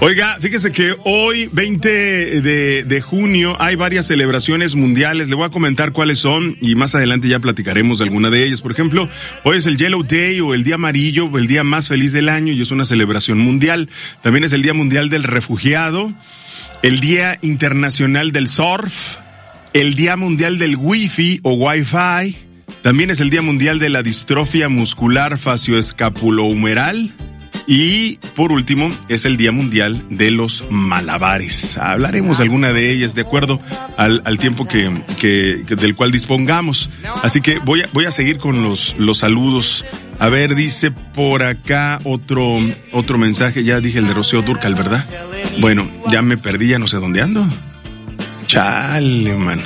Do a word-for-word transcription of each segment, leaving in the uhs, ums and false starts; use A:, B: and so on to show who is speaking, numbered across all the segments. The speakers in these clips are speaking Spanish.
A: Oiga, fíjese que hoy, veinte de junio, hay varias celebraciones mundiales. Le voy a comentar cuáles son y más adelante ya platicaremos de alguna de ellas. Por ejemplo, hoy es el Yellow Day o el Día Amarillo, el día más feliz del año, y es una celebración mundial. También es el Día Mundial del Refugiado, el Día Internacional del Surf, el Día Mundial del Wi-Fi o Wi-Fi. También es el Día Mundial de la Distrofia Muscular Facioescapulohumeral. Y, por último, es el Día Mundial de los Malabares. Hablaremos de alguna de ellas de acuerdo al, al tiempo que, que, que del cual dispongamos. Así que voy a, voy a seguir con los, los saludos. A ver, dice por acá otro, otro mensaje. Ya dije el de Rocío Dúrcal, ¿verdad? Bueno, ya me perdí, ya no sé dónde ando. Chale, mano.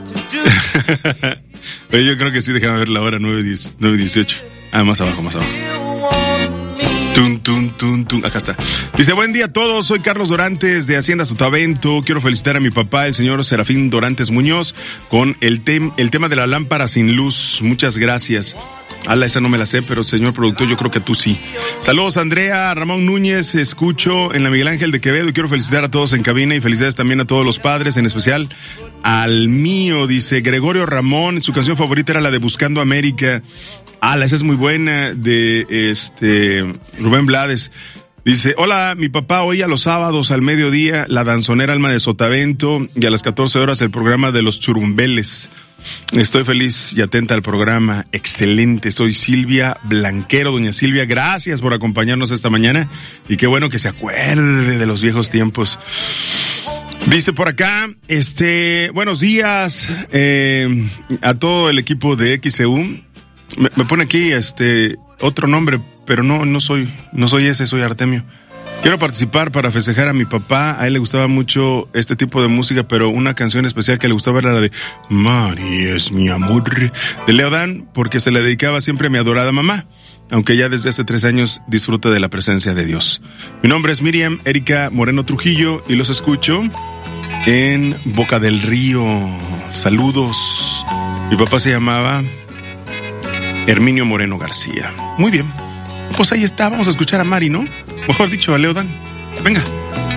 A: Pero yo creo que sí, déjame ver la hora, nueve dieciocho. Ah, más abajo, más abajo. Tun, tun, tun, tun. Acá está. Dice, buen día a todos, soy Carlos Dorantes de Hacienda Sotavento. Quiero felicitar a mi papá, el señor Serafín Dorantes Muñoz, con el, tem- el tema de la lámpara sin luz. Muchas gracias. Ala, esa no me la sé, pero señor productor, yo creo que tú sí. Saludos, Andrea, Ramón Núñez, escucho en la Miguel Ángel de Quevedo y quiero felicitar a todos en cabina y felicidades también a todos los padres, en especial al mío, dice Gregorio Ramón, su canción favorita era la de Buscando América. Ala, esa es muy buena, de este Rubén Blades. Dice, hola, mi papá oía los sábados al mediodía la danzonera Alma de Sotavento y a las catorce horas el programa de los churumbeles. Estoy feliz y atenta al programa. Excelente. Soy Silvia Blanquero. Doña Silvia, gracias por acompañarnos esta mañana y qué bueno que se acuerde de los viejos tiempos. Dice por acá, este, buenos días eh, a todo el equipo de X C U. Me, me pone aquí este otro nombre, pero no, no soy, no soy ese, soy Artemio. Quiero participar para festejar a mi papá. A él le gustaba mucho este tipo de música, pero una canción especial que le gustaba era la de María es mi amor, de Leodán, porque se le dedicaba siempre a mi adorada mamá, aunque ya desde hace tres años disfruta de la presencia de Dios. Mi nombre es Miriam Erika Moreno Trujillo y los escucho en Boca del Río. Saludos. Mi papá se llamaba Herminio Moreno García. Muy bien. Pues ahí está, vamos a escuchar a Mari, ¿no? Mejor dicho, a Leodán. Venga.